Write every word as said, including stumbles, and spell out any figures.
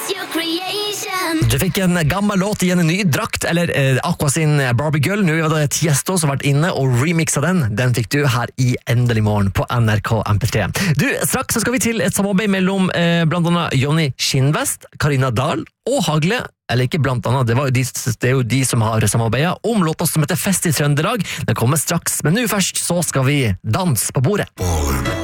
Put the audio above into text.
Du fikk en gammel låt i en ny drakt, eller eh, Aqua sin Barbie Girl. Nå var det Tiesto som har vært inne og remixa den. Den fikk du her i Endelig morgen på N R K M P tre. Du, straks så skal vi til et samarbeid mellom eh, blant annet Jonny Skinvest, Karina Dahl og Hagle. Eller ikke blant annet, det, var jo de, det er jo de som har samarbeidet om låta som heter Fest i Trøndelag. Den kommer straks, men nå først så skal vi danse på bordet.